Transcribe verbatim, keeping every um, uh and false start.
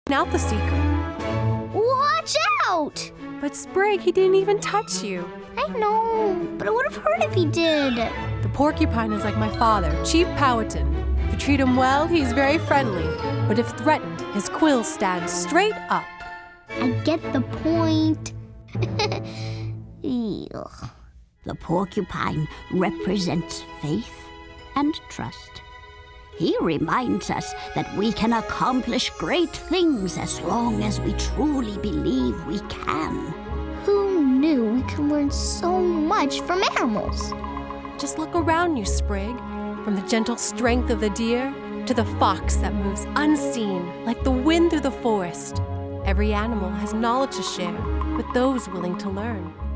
out the secret. Watch out! But Sprig, he didn't even touch you. I know, but it would have hurt if he did. The porcupine is like my father, Chief Powhatan. If you treat him well, he's very friendly. But if threatened, his quills stand straight up. I get the point. Ew. The porcupine represents faith and trust. He reminds us that we can accomplish great things as long as we truly believe we can. Who knew we could learn so much from animals? Just look around you, Sprig. From the gentle strength of the deer to the fox that moves unseen like the wind through the forest. Every animal has knowledge to share with those willing to learn.